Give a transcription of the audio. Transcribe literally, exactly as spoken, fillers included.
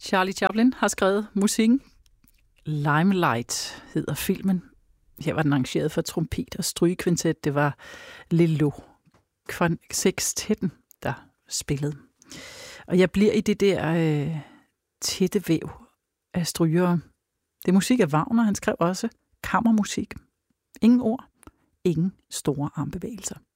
Charlie Chaplin har skrevet musikken. Limelight hedder filmen. Her var den arrangeret for trompet og strygekvintet. Det var Lillo Sextetten, der spillede. Og jeg bliver i det der øh, tætte væv af strygere. Det er musik af Wagner. Han skrev også kammermusik. Ingen ord, ingen store armbevægelser.